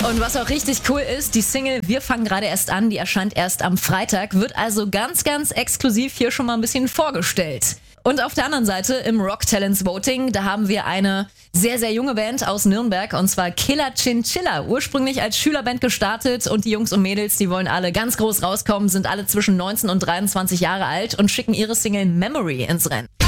Und was auch richtig cool ist, die Single Wir fangen gerade erst an, die erscheint erst am Freitag, wird also ganz, ganz exklusiv hier schon mal ein bisschen vorgestellt. Und auf der anderen Seite im Rock Talents Voting, da haben wir eine sehr, sehr junge Band aus Nürnberg, und zwar Killer Chinchilla. Ursprünglich als Schülerband gestartet, und die Jungs und Mädels, die wollen alle ganz groß rauskommen, sind alle zwischen 19 und 23 Jahre alt und schicken ihre Single Memory ins Rennen.